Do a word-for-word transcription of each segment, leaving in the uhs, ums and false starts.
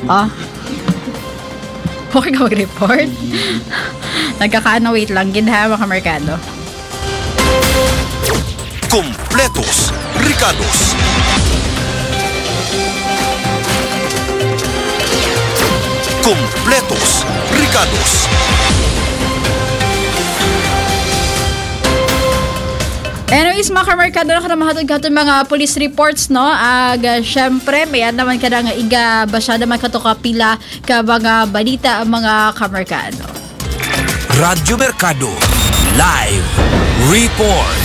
Oh. Okay ka mag-report? Nagkakaano, wait lang. Ginaha mga kamerkado. Completos Ricados. Completos Ricados. Anyways, mga kamerkado, nakamahatod ka itong mga police reports, no? Ag, uh, syempre, may naman ka na nga iga, basya naman ka ito kapila ka mga balita ang mga kamerkado. Radyo Mercado Live Report.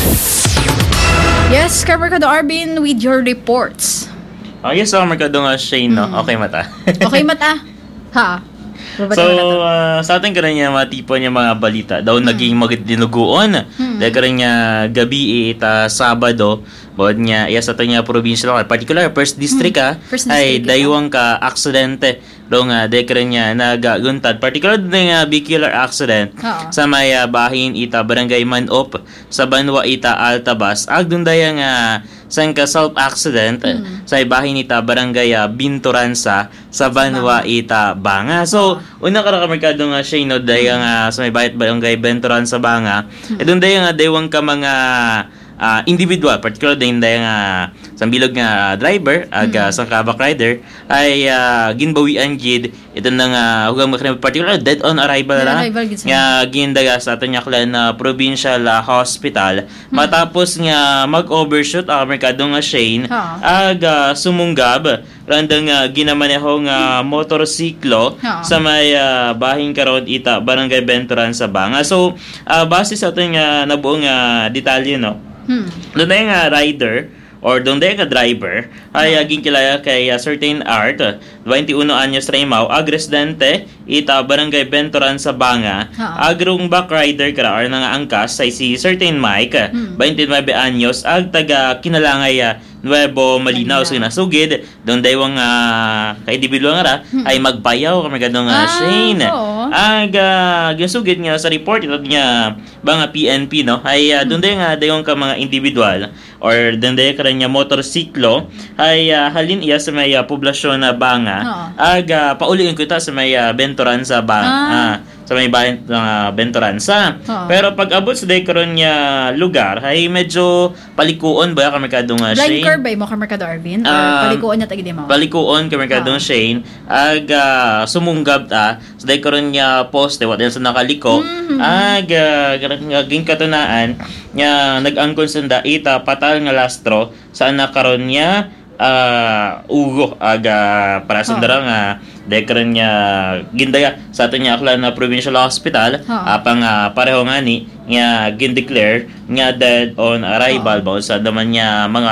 Yes, kamerkado Arvin, with your reports. Oh, yes, kamerkado nga Shane, no? Mm. Okay, mata. Okay, mata. Ha? So, uh, sa ating karan niya, matipo niya mga balita. Daw hmm. naging magdinuguon. Hmm. Dahil karan niya gabi, ita Sabado, bod niya, iya sa ating probinsya lang, particular, first district, hmm. ah, first district, ay daywang ka aksidente. Daw nga, dahil karan niya nagaguntad. Particular din nga vehicular accident uh-oh. Sa may uh, bahin ita Barangay Manop, sa Banwa ita Altabas. Agdun daya nga, sang ka self-accident hmm. sa bahin ita Barangay Binturansa sa Banwa ita Banga. So, oh. una ka na kamerkado nga siya, no, daya nga sa may bahit Barangay Binturansa Banga. Hmm. E doon daya nga, daywang ka mga uh, individual, particular din daya nga sa bilog nga driver, ag hmm. uh, sang kabak rider, ay uh, ginbawian gid ito na nga hugang mga particular dead on arrival ra nga gindaga sa aton nga klan na provincial uh, hospital hmm. matapos nga mag-overshoot ang merkado nga Shane huh. ag uh, sumunggab randang uh, ginamaneho nga motorsiklo huh. sa may uh, bahin karon ita Barangay Benturan sa Banga. So uh, base sa aton nga nabuong uh, detalye, no, hmm. doon na nga rider or doon din ka driver ay uh, ginkilala kay uh, certain art twenty-one anyos Raymaw ag residente ita Barangay Benturan sa Banga uh-huh. agrong back rider kara or nga angkas ay si certain Mike hmm. twenty-nine anyos ag taga kinalangay uh, Nuevo Malinaw sa nasugid doon daywang uh, ka-individual nga ra hmm. ay magbayaw kami gadong uh, ah, Shane oh. ag uh, ginasugid nga sa report ito niya banga P N P, no, ay uh, doon day nga daywang ka mga individual or doon day ka rin niya motorsiklo ay uh, halin iya sa may uh, poblasyon na Banga oh. ag uh, pauliin ko ita sa may uh, Benturan sa Banga ah. uh, sa may bahin ng uh, Benturansa. Oh. Pero pag abot sa day karon niya lugar ay medyo palikuon ba kamerkado nga Shane? Blind curve ba mo kamerkado Arvin? Or um, palikuon niya tagdi mo? Palikuon kamerkado oh. Shane ag uh, sumunggab ta sa day karon niya poste what else nakaliko mm-hmm. ag uh, ging katunaan niya nag-angkon sanda ita patal nga lastro sa anak karon niya uh, ugo aga para sa dara nga dekran niya gindaya sa ato niya aklan na provincial hospital oh. apang uh, pareho nga ni nga gindeclare nga dead on arrival oh. ba sa daman niya mga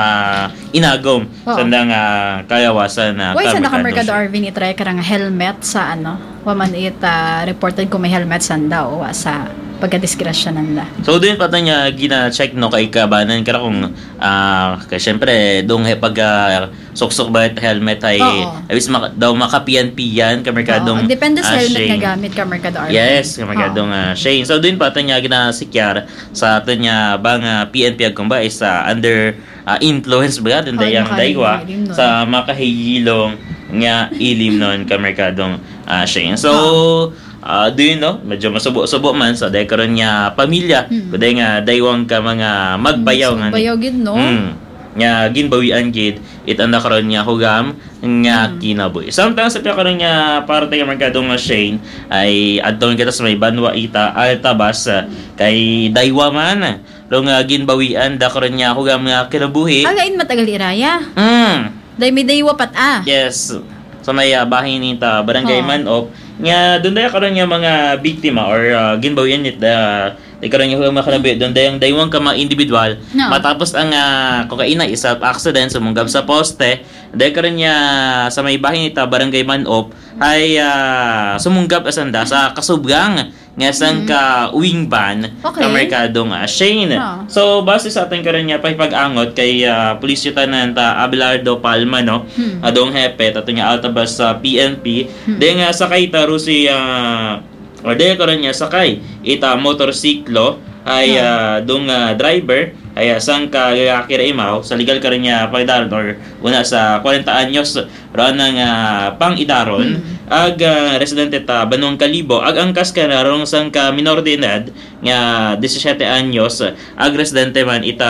inagom oh. sanda nga kayawasan na uh, why sa nakamerkado Arvin itry ka nga helmet sa ano waman it uh, reported ko may helmet sanda o sa pagka-diskrasya nanda. So, doon pata niya gina-check, no, kay kabanan ka kung, uh, kaya syempre, doon pag uh, suksok ba helmet ay, ayos maka, daw makapiyan-piyan, kamerkadong, uh, depende sa uh, helmet na gamit, kamerkado Arvin. Yes, kamerkadong uh, Shane. So, doon pata niya ginasikyar sa ato niya bang uh, P N P kung ba is uh, under uh, influence ba, doon oh, dayang daywa sa makahihilong nga ilim nun, kamerkadong uh, Shane. So, oh. Uh, do you know, medyo masubo-subo man sa so, day karon niya pamilya hmm. kuday nga daywang ka mga magbayaw nga hmm, bayaw gid, no, hmm. nga ginbawian gid it anda karon niya hugam nga hmm. kinabuhi. Sometimes sa karon niya parte nga merkado nga Shane ay adton kita sa may Banwa ita Altabas uh, kay daywa man do nga ginbawian da karon niya hugam nga kinabuhi. Again matagal iraya. Hmm. Day may daywa pat ah. Yes. Sa may uh, bahin nita Barangay oh. Manop nga doon daya karon nga mga biktima or uh, ginbawian nit da uh, karon nga mga kanabi doon dayang daywang ka mga individual no. matapos ang uh, kokaina isa accident sumunggab sa poste dahil karon nga sa may bahin nita Barangay Manop ay uh, sumunggab asanda sa kasubgang nga sang ka uwing ban okay. ka merkadong uh, Shane. Huh. So base sa ating karon nga pag-angot kay uh, Police Lieutenant uh, Abelardo Palma, no, hmm. adong hepe tato nga Altabas sa uh, P N P hmm. de nga sakay taro si uh, or de karon nga sakay ita motorsiklo ay uh, dong uh, driver ay uh, sang ka lalaki ra imaw sa legal ka rin niya pag-idaron or una sa forty anyos ra nang uh, pang-idaron mm. ag uh, residente ta Banwang Kalibo ag angkas ka na rong sang ka minor de edad nga seventeen anyos ag residente man ita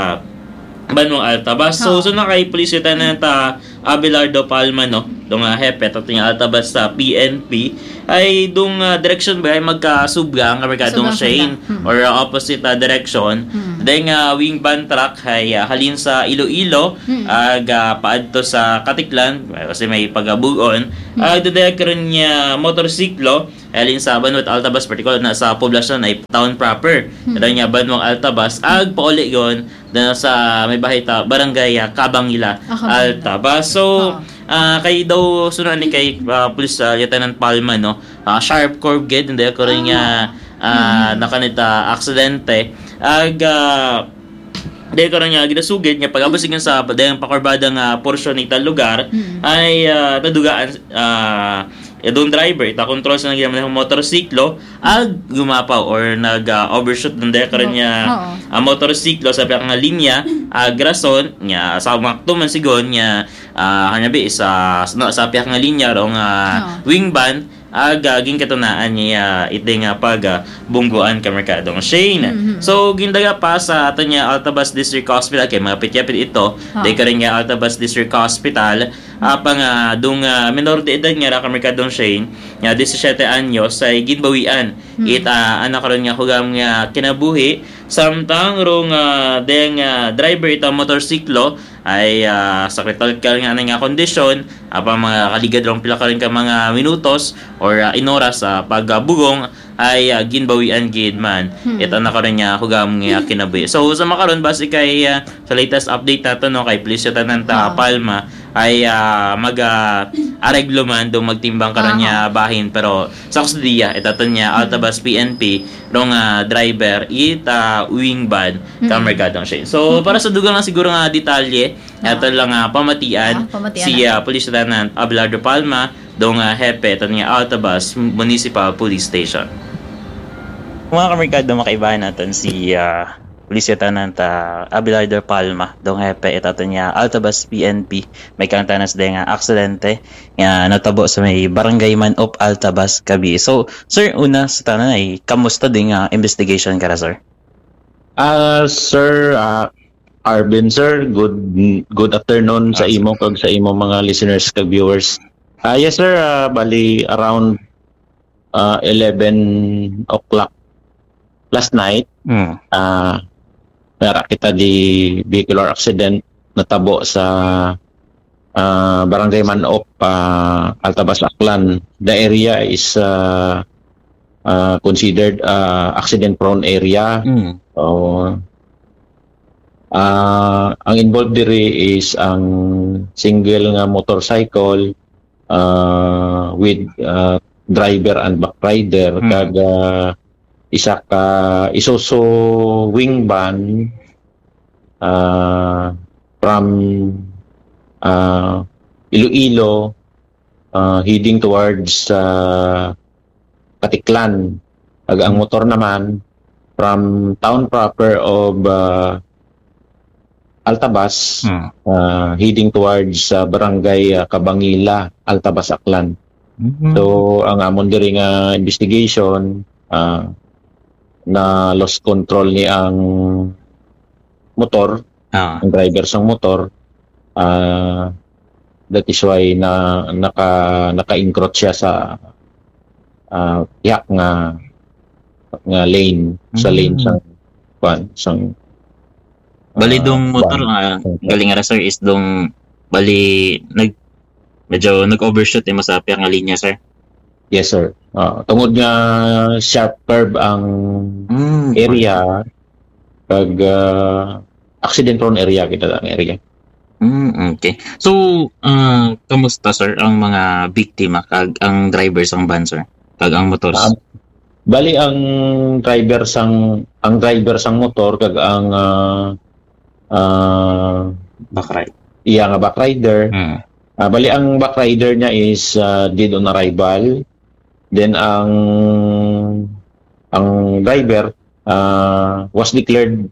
Banwang Altabas. So, so na kay Police Lieutenant uh, Abelardo Palma, no? Dong uh, hepe, tato niya Altabas sa P N P, ay dong uh, direction ba ay magkasubga ang kamerkadong Shane hmm. or uh, opposite uh, direction. Hmm. Then, uh, wing van truck ay uh, halin sa Iloilo, hmm. ag uh, paadto sa Katiklan, kasi may pagabugon. Hmm. Ag uh, karon niya motorsiklo, halin sa Banwang Altabas, particular na sa poblasyon ay town proper. Hmm. Dahil niya Banwang Altabas, ag pauli yon na sa may bahita barangay uh, Kabangila Altabas. So uh, kay daw sunod ni kay uh, Police uh, Lieutenant Palma, no, uh, sharp curve gate hindi ko rin niya uh, mm-hmm. nakanita aksidente ag uh, dahil ko rin niya ginasugid niya pag-abasig sa dahil pakurbadang uh, porsyon ng lugar mm-hmm. ay uh, nadugaan uh, yung driver, ita control sa nagyaman ng motorsiklo ag gumapaw or nag-overshoot uh, ng deka rin niya ang uh, motorsiklo sa piyang nga linya ag uh, rason niya sa maktuman sigon niya uh, hanabi sa no, sa piyang nga linya rong uh, wing ban ag uh, ginkatunaan niya ite nga pag uh, bungguan kamerkadong Shane. Mm-hmm. So gindaga pa sa ato niya Altabas District Hospital kay mga pityapit ito huh. Dahil ka rin niya Altabas District Hospital apang uh, dung uh, minor de edad nga kamerkadong Shane nga seventeen anyos ay ginbawian mm-hmm. it uh, anak ron nga hugam nga kinabuhi samtang rong uh, deng uh, driver ita motorsiklo ay uh, sa critical nga nga kondisyon apa mga kaligad rong pila ka rin ka mga minutos or uh, inoras sa uh, pagbugong ay uh, ginbawian gid man hmm. ito na karon niya hugam nga kinabuhi. So sa makaron base kay uh, sa latest update nato no kay Police Lieutenant uh, Palma ay uh, mag uh, areglo man do magtimbang karon niya bahin pero sa kusdiya ito niya Altabas P N P rong uh, driver it uh, wing ban hmm. kamerkadong Shane. So hmm. para sa dugang lang siguro nga detalye ito lang uh, pamatian, ah, pamatian si uh, Police Lieutenant Abelardo Palma dong uh, hepe ito niya Altabas Municipal Police Station. Mga kamerkado makaibahan natin si uh, Police Lieutenant uh, Abelardo Palma dong hepe ito niya Altabas P N P may kantanas din nga aksidente nga natabo sa may barangay Manop Altabas Kabi. So sir una sa tanan ay kamusta din nga uh, investigation kara sir? Ah uh, sir uh, Arvin sir, good good afternoon sa imo kag sa imo mga listeners kag viewers. Ah uh, yes sir, uh, bali around uh, eleven o'clock last night. Mm. Uh, Nara kita di vehicular accident natabo sa uh, Barangay Manop, uh, Altabas Aklan. The area is uh, uh, considered uh, accident prone area. Mm. So, Uh, ang involved diri is ang single nga motorcycle uh, with uh, driver and back rider hmm. kag uh, isa ka Isuzu wing van uh, from uh, Iloilo uh, heading towards uh, Katiklan. Kag ang motor naman from town proper of uh, Altabas, hmm. uh, heading towards uh, Barangay uh, Kabangila, Altabas, Aklan. Mm-hmm. So, ang amon diri nga investigation, uh, na lost control ni ang motor, ah. ang driver sang motor, uh, that is why na naka naka-encroach siya sa uh, yak nga nga lane, mm-hmm. sa lane sang kwan, sang bali dong motor nga uh, galing nga sir is dong bali nag medyo nag-overshoot eh masapya nga linya sir. Yes sir. Uh, tungod nga sharp curve ang mm, area pag uh, accident prone area kita ang area. Mm, okay. So uh, kamusta sir ang mga biktima kag ang driver sang van sir kag ang motor? Uh, bali ang driver sang ang driver sang motor kag ang uh, Uh, backrider. Iya nga backrider. Hmm. Uh, bali ang backrider niya is uh, dead on arrival. Then ang ang driver uh, was declared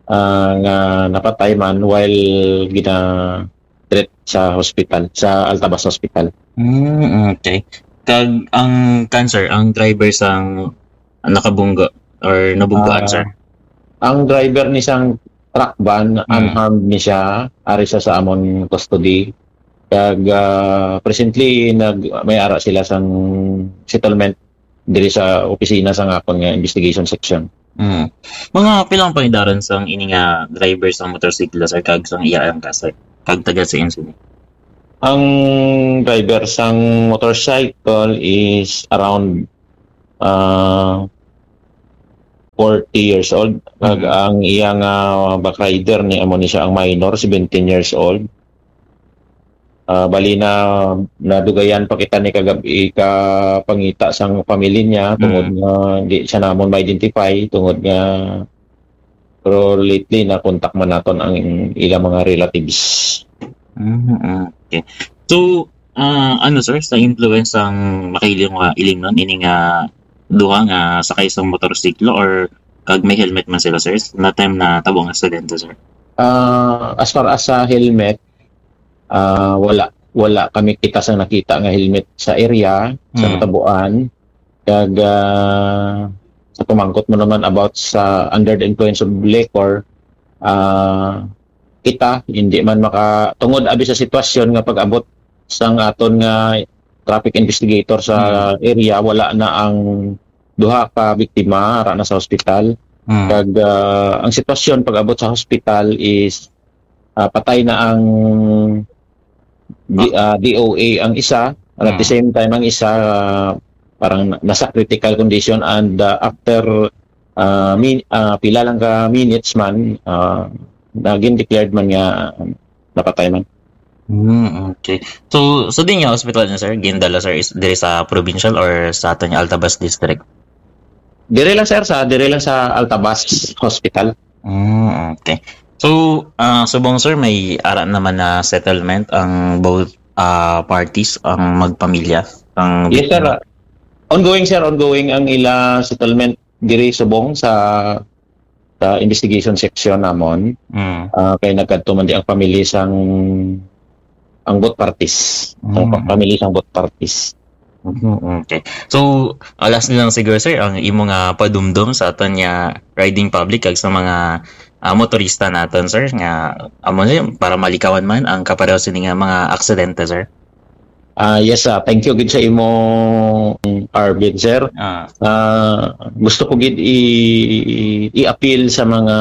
uh, nga napatay man while gina treat sa hospital, sa Altabas Hospital. Mm, okay. Kag ang cancer, ang driver sang nakabunggo or nabunggoan, Ah, sir? Ang driver ni sang truck van, Mm. unharmed ni siya, ari siya sa amon custody. Kag ah, presently nag may ara sila sang settlement diri sa opisina sa akon nga investigation section. Mm. Mga pilang pangidaran sang ini nga driver sang motorsiklo, sir, kag sang iya ang kasay. Kag taga sa insulin. Ang driver sang motorcycle is around uh, forty years old. Kag Mhm. ang iyang uh, back rider ni amo ni siya ang minor, seventeen years old. Ah, bali na nadugayan pa kita ni kagabi ka pangita sang pamilya niya tungod nga di siya namon ma-identify tungod nga pero lately na contact man naton ang ilang mga relatives. Mm, okay. So, ah, ano, sir, sa influence ang makiling nga iling nun, ini nga duha nga sakay sa motorsiklo or kag may helmet man sila, sir, na time na tabong aksidente, sir? Ah, as far as sa helmet, ah, wala wala kami kita sa nakita nga helmet sa area sa Mm. Katabuan. Kag ah, sa pumangkot mo naman about sa under the influence of liquor, ah, kita hindi man maka tungod abi sa sitwasyon nga pag-abot sang aton nga traffic investigator sa area, wala na ang duha ka biktima ra na sa hospital. Mm. Kag ah, ang sitwasyon pag-abot sa hospital is ah, patay na ang D, ah, D O A ang isa, and at the Mm. same time ang isa ah, parang nasa critical condition, and ah, after ah, min, ah, pila lang ka minutes man ah, naging declared man nga ah, napatay man. Mm, okay. So, so din yung hospital niya, sir, gindala, sir, is diri sa provincial or sa aton yung Altabas district? Dire lang sir sa dire lang sa Altabas Hospital. Mm, okay. So, ah subong, sir, may ara naman na settlement ang both ah, parties, ang magpamilya, ang Yes sir. biktima. ah, Ongoing sir, ongoing ang ila settlement diri subong sa sa investigation section namon. Mm. Ah, kay nagkadto man di ang pamilya sang ang both parties. Ang Mm. pamilya sang both parties. Mhm, okay. So, alas na lang siguro, sir, ang imo nga padumdum sa aton nga riding public kag sa mga ah, motorista naton, sir, nga amo niya para malikawan man ang kapareho sini nga mga aksidente, sir. Ah, yes ah, thank you gid sa imo Arvin sir. Ah, Ah, gusto ko gid i- i-appeal sa mga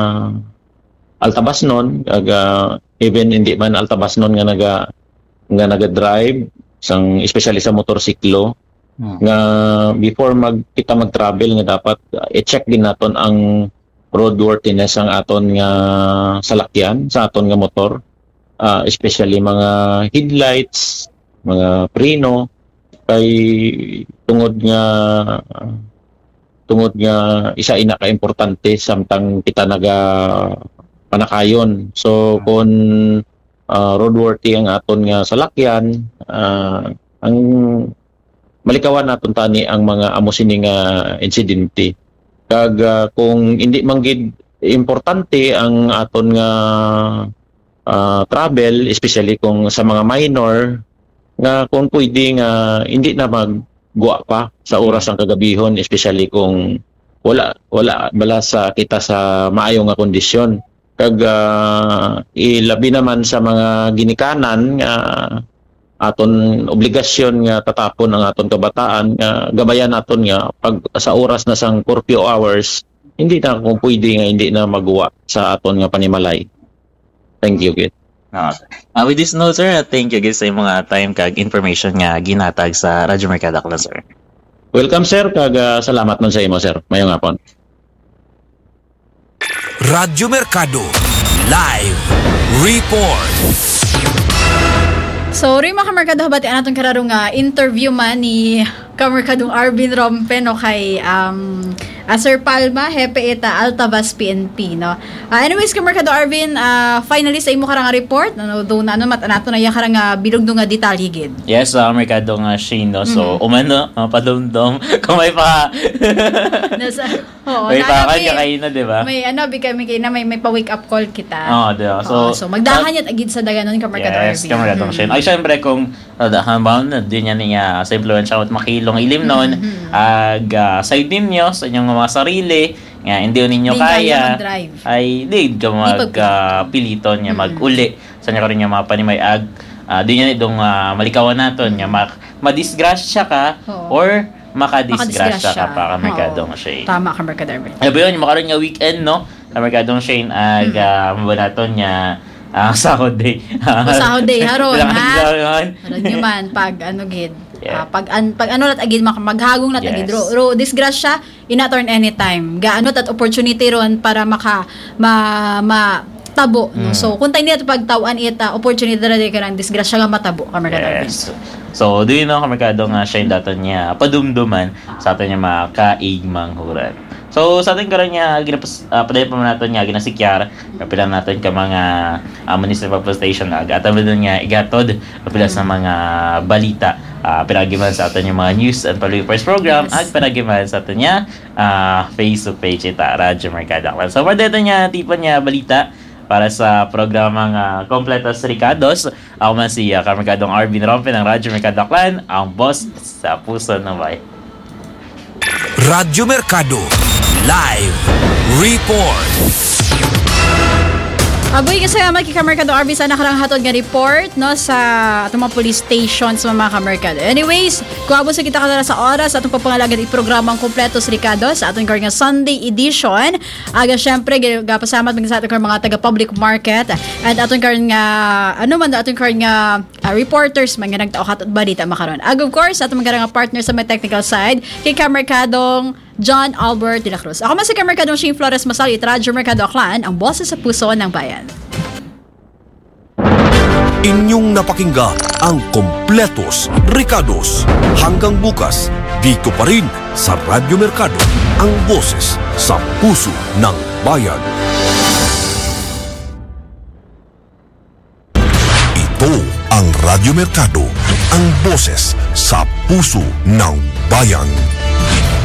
Altabas non, kag ah, even hindi man Altabas non nga naga nga naga-drive sang especially sa motorsiklo mm. nga before mag kita mag-travel nga dapat uh, i-check din naton ang roadworthiness ang aton nga salakyan sa aton nga motor. Ah, especially mga headlights, mga preno, kay tungod nga tungod nga isa ina ka importante samtang kita naga panakayon. So kung ah, roadworthy ang aton nga salakyan, ah, ang malikawan naton tani ang mga amo sini nga insidente. Kag ah, kung hindi man gid importante ang aton nga ah, travel, especially kung sa mga minor, nga kung pwede nga hindi na magguwa pa sa oras ng kagabihon, especially kung wala wala bala sa kita sa maayo nga kondisyon. Kag ah, ilabi naman sa mga ginikanan nga aton obligasyon nga tatapon ang aton kabataan nga gabayan naton nga pag sa oras na sang curfew hours hindi na kung pwede nga hindi na magawa sa aton nga panimalay. Thank you, Kit. Ah, sir. Ah, with this note, sir, thank you guys sa imong mga time kag information nga ginatag sa Radyo Mercado Aklan, sir. Welcome sir, kag ah, salamat man sa imo sir. Mayong hapon. Radyo Mercado Live Report. So, rin mga kamarkado, habati ang atong kararong nga interview man ni Kamerkadong Arvin Rompe no kay um uh, Sir Palma Hepe Eta Altavas P N P no. Uh, anyways Kamerkadong Arvin uh, finally sa imo karang report no do na ano matanato na ya karang uh, bilog nga detalye gid. Yes, uh, Merkadong uh, Shane no. So mm-hmm. umano uh, padumdum kung may pa Nasa, oo, may pa kanya kayo na, di ba? May ano bigay kay na may may pa wake up call kita. Oo, oh, di ba? So, oh, so magdahan yat agid sa daganon Kamerkadong Arvin. Yes, Kamerkadong Shane. Ay syempre kung uh, bound na din yan niya sa influensya at makilong ilim nun mm-hmm. ag uh, side ninyo sa inyong mga sarili nga hindi ninyo di kaya mag-drive. Ay di ka mag uh, piliton niya mm-hmm. mag-uli sa niya rin niya mga panimay ag uh, di niya itong uh, malikawan naton niya mak madisgrasya ka oh. or makadisgrasya ka pa Kamerkadong Shane. Tama Kamerkadong Arvin. Ay ba yun yung makaroon nga weekend no Kamerkadong Shane ag mm-hmm. uh, mabanaton niya Ah, uh, sahod day. Uh, sahod day haron ha. Haron nyo man pag ano gid. Yeah. Uh, pag an, pag ano lat agid maghagong lat yes. agid ro, ro disgrasya ina turn anytime. Gaano tat opportunity ron para maka ma, ma tabo no. Mm. So kung tayo nito pagtawan ita opportunity ra di karang disgrasya nga matabo Kamerkadong. Yes. So do you know Kamerkadong nga siya daton niya padumduman sa aton niya makaigmang huran. So sa ating karon niya ginapas uh, paday pa man naton niya ginasikyar kapilan naton ka mga uh, municipal station na agataw din niya igatod kapila sa mga balita uh, pinagiman sa aton yung mga news and papers program yes. at pinagiman sa aton niya uh, Facebook page ita Radyo Mercado. So for dito niya tipo niya balita para sa programang uh, Kompletos Ricados. Ako man si uh, Kamerkadong Arvin Rompe ng Radyo Mercado Clan, ang boss sa puso ng bayan. Radyo Mercado Live Report. Aboy kasi nga kay Kamerkadong Arvin sa nakarang hatod nga report no sa atong mga police stations sa mga Kamerkado. Anyways, kuabo sa kita kadala sa oras atong papangalagan i programang Kompletos Ricados sa atong nga Sunday edition. Aga syempre gapasamat mga sa atong mga taga public market and atong nga ano man atong nga uh, reporters mga nagtao hatod balita makaron. Ag of course atong mga nga partner sa may technical side kay Kamerkadong John Albert de la Cruz. Ako man si Kamerkadong Shane Flores Masali, Radyo Mercado Clan, ang boss sa puso ng bayan. Inyong napakinggan ang Kompletos Ricados. Hanggang bukas, dito pa rin sa Radyo Mercado, ang boses sa puso ng bayan. Ito ang Radyo Mercado, ang boses sa puso ng bayan.